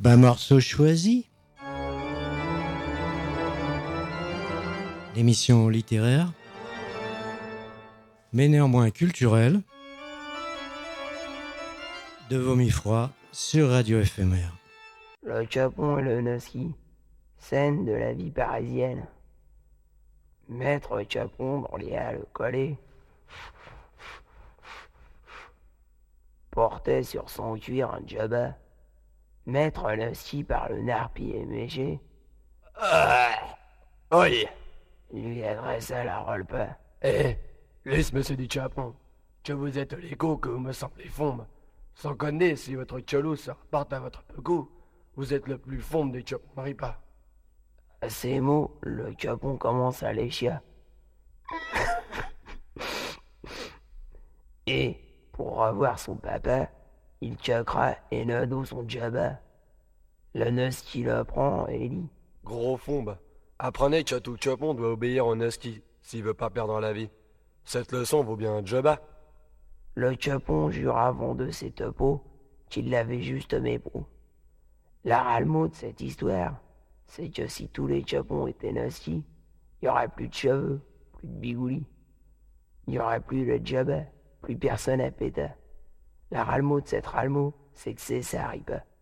Morceau choisi. L'émission littéraire, mais néanmoins culturelle, de Vomi Froid sur Radio Éphémère. Le Japon et le Noski, scène de la vie parisienne. Maître Japon dans les halles collées portait sur son cuir un djaba. Maître Noski par le narpi éméché. Oui. Lui adressa la rolpa. Laisse monsieur du Japon, que vous êtes l'écho que vous me semblez fombe. Sans connaître si votre cholo se rapporte à votre pego, vous êtes le plus fombe des Japon maripa. À ces mots, le Japon commence à lécher. Et, pour revoir son papa, il chakra et nado son djaba. Le Noski le prend et lit. Gros fombe, apprenez que tout Japon doit obéir au Noski s'il veut pas perdre la vie. Cette leçon vaut bien un djaba. Le Japon jure avant de ses topos qu'il l'avait juste mépro. La râle-mot de cette histoire, c'est que si tous les Japons étaient Noski, il n'y aurait plus de cheveux, plus de bigoulis. Il n'y aurait plus de djaba, plus personne à péta. La râle-mot de cette râle-mot, c'est que c'est ça, ripa.